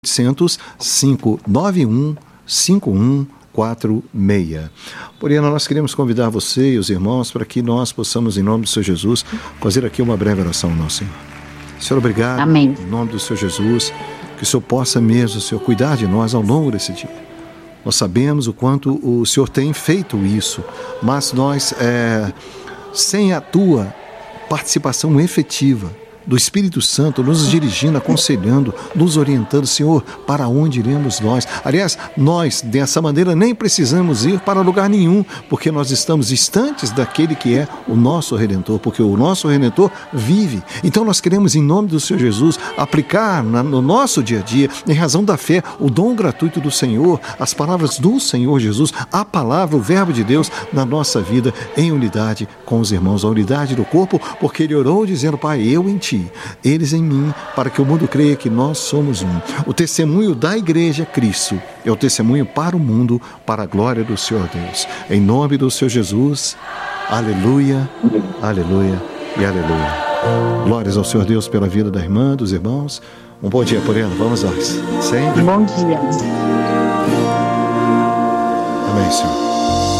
800 591 5146. Porém, nós queremos convidar você e os irmãos para que nós possamos, em nome do Senhor Jesus, fazer aqui uma breve oração ao nosso Senhor. Senhor, obrigado. Amém. Em nome do Senhor Jesus, que o Senhor possa mesmo, Senhor, cuidar de nós ao longo desse dia. Nós sabemos o quanto o Senhor tem feito isso, mas nós, sem a tua participação efetiva do Espírito Santo, nos dirigindo, aconselhando, nos orientando, Senhor, para onde iremos nós? Aliás, nós, dessa maneira, nem precisamos ir para lugar nenhum, porque nós estamos distantes daquele que é o nosso Redentor, porque o nosso Redentor vive. Então nós queremos, em nome do Senhor Jesus, aplicar no nosso dia a dia, em razão da fé, o dom gratuito do Senhor, as palavras do Senhor Jesus, a palavra, o verbo de Deus, na nossa vida, em unidade com os irmãos, a unidade do corpo, porque Ele orou dizendo: Pai, eu em Ti, eles em mim, para que o mundo creia que nós somos um. O testemunho da Igreja Cristo é o testemunho para o mundo, para a glória do Senhor Deus. Em nome do Senhor Jesus, aleluia, aleluia e aleluia. Glórias ao Senhor Deus pela vida da irmã, dos irmãos. Um bom dia por ela, vamos nós. Sempre. Bom dia. Amém, Senhor.